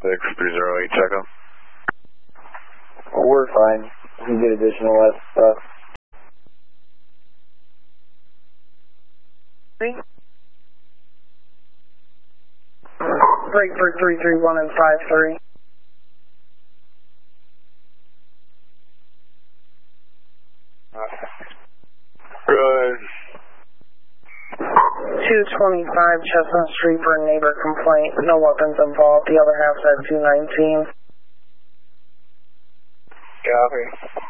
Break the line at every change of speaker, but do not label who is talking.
6308, check up.
We're fine. We can get additional stuff.
Break for 331 and 53.
Good.
225 Chestnut Street for a neighbor complaint. No weapons involved. The other half's at 219.
Copy.